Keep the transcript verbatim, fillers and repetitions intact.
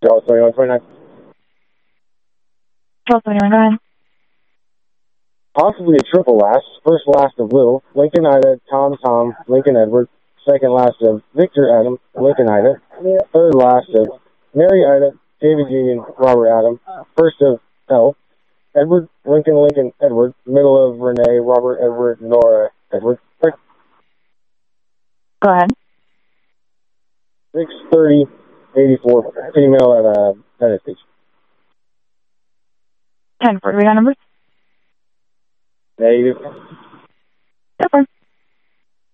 Charles twenty-one twenty-nine. Charles twenty-one, go ahead. Possibly a triple last. First last of Little, Lincoln Ida, Tom Tom, Lincoln Edward. Second last of Victor Adam, Lincoln Ida. Third last of Mary Ida, David Union, Robert Adam. First of L, Edward, Lincoln, Lincoln, Edward. Middle of Renee, Robert, Edward, Nora, Edward. Go ahead. six thirty eighty-four. Email at uh, N S H. ten for read on numbers. Negative. Go for it.